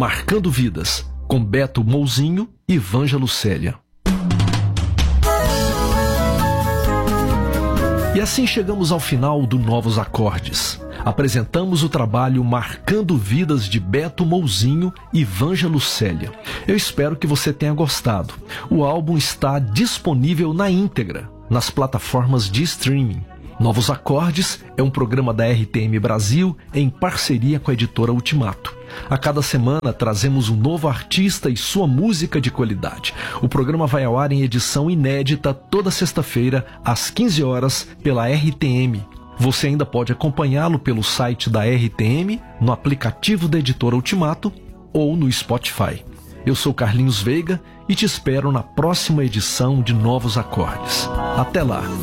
Marcando Vidas, com Beto Mouzinho e Vanja Lucélia. E assim chegamos ao final do Novos Acordes. Apresentamos o trabalho Marcando Vidas de Beto Mouzinho e Vanja Lucélia. Eu espero que você tenha gostado. O álbum está disponível na íntegra nas plataformas de streaming. Novos Acordes é um programa da RTM Brasil em parceria com a editora Ultimato. A cada semana trazemos um novo artista e sua música de qualidade. O programa vai ao ar em edição inédita toda sexta-feira, às 15 horas, pela RTM. Você ainda pode acompanhá-lo pelo site da RTM, no aplicativo da editora Ultimato ou no Spotify. Eu sou Carlinhos Veiga e te espero na próxima edição de Novos Acordes. Até lá!